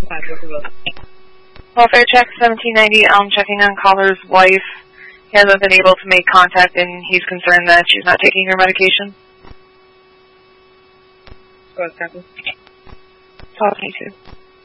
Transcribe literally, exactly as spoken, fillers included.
Welfare check seventeen ninety, I'm checking on caller's wife. He hasn't been able to make contact and he's concerned that she's not taking her medication. Go ahead, Captain. twelve twenty-two.